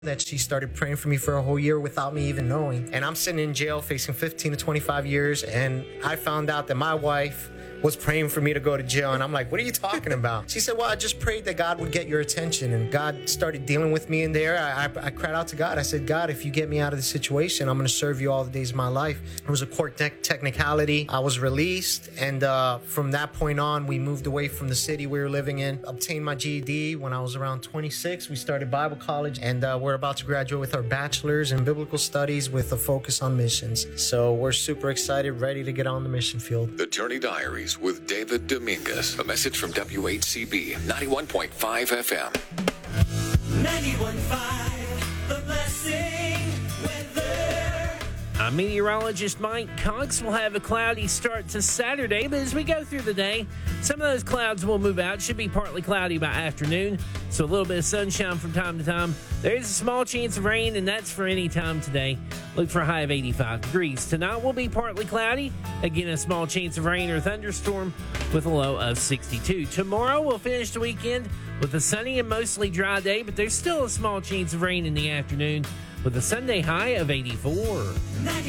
that she started praying for me for a whole year without me even knowing. And I'm sitting in jail facing 15 to 25 years, and I found out that my wife was praying for me to go to jail. And I'm like, what are you talking about? She said, well, I just prayed that God would get your attention. And God started dealing with me in there. I cried out to God. I said, God, if you get me out of this situation, I'm going to serve you all the days of my life. It was a court technicality. I was released. And from that point on, we moved away from the city we were living in, obtained my GED when I was around 26. We started Bible college, and we're about to graduate with our bachelor's in biblical studies with a focus on missions. So we're super excited, ready to get on the mission field. The Journey Diaries with David Dominguez. A message from WHCB 91.5 FM. 91.5, The Blessing weather. Meteorologist Mike Cox will have a cloudy start to Saturday, but as we go through the day, some of those clouds will move out. Should be partly cloudy by afternoon, so a little bit of sunshine from time to time. There is a small chance of rain, and that's for any time today. Look for a high of 85 degrees. Tonight will be partly cloudy. Again, a small chance of rain or thunderstorm with a low of 62. Tomorrow we'll finish the weekend with a sunny and mostly dry day, but there's still a small chance of rain in the afternoon with a Sunday high of 84.